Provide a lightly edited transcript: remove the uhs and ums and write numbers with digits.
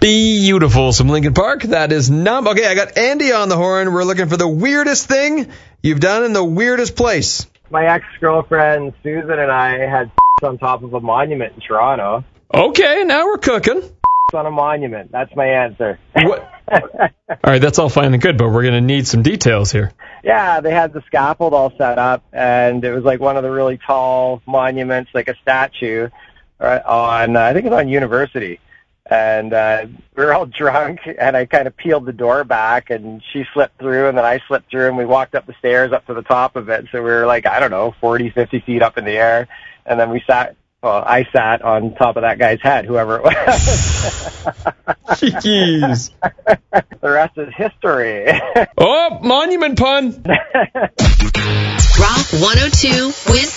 Beautiful. Some Linkin Park. That is numb. Okay, I got Andy on the horn. We're looking for the weirdest thing you've done in the weirdest place. My ex-girlfriend, Susan, and I had on top of a monument in Toronto. Okay, now we're cooking. On a monument. That's my answer. What? All right, that's all fine and good, but we're going to need some details here. Yeah, they had the scaffold all set up, and it was like one of the really tall monuments, like a statue, on, I think it was on University. And we were all drunk, and I kind of peeled the door back, and she slipped through, and then I slipped through, and we walked up the stairs up to the top of it. So we were like, I don't know, 40, 50 feet up in the air. And then I sat on top of that guy's head, whoever it was. Jeez. The rest is history. Oh, monument pun. Rock 102 with